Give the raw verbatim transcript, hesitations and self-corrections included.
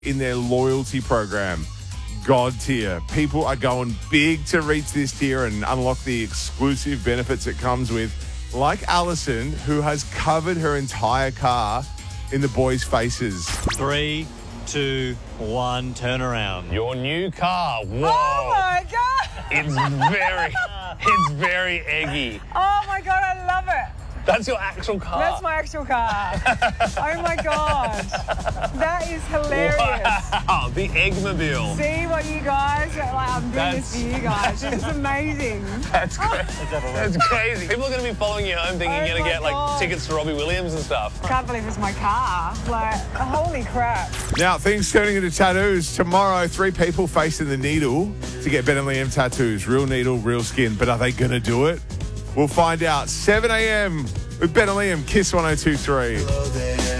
in their loyalty program, God tier. People are going big to reach this tier and unlock the exclusive benefits it comes with, like Alison, who has covered her entire car in the boys' faces. Three, two, one, turn around. Your new car. Whoa. Oh my God! It's very, it's very eggy. Oh my God, I love it. That's your actual car. That's my actual car. Oh my God. That is hilarious. Wow, the Eggmobile. See what you guys, like, I'm doing That's- this for you guys. It's amazing. That's crazy. That's crazy. People are going to be following you home thinking Oh you're going to my get like God. tickets to Robbie Williams and stuff. Can't believe it's my car. Like, holy crap. Now, things turning into tattoos. Tomorrow, three people facing the needle to get Ben and Liam tattoos. Real needle, real skin. But are they going to do it? We'll find out. seven a.m. with Ben and Liam, Kiss one oh two three.